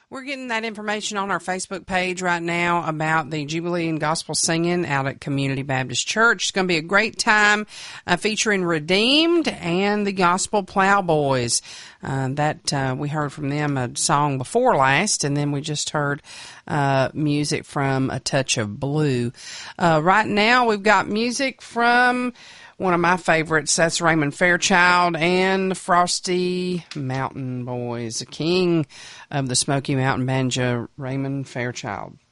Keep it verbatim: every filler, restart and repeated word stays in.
We're getting that information on our Facebook page right now about the Jubilee and Gospel Singing out at Community Baptist Church. It's going to be a great time uh, featuring Redeemed and the Gospel Plowboys. Uh, that uh, we heard from them a song before last, and then we just heard uh, music from A Touch of Blue. Uh, right now, we've got music from one of my favorites. That's Raymond Fairchild and the Frosty Mountain Boys, the king of the Smoky Mountain Banjo, Raymond Fairchild.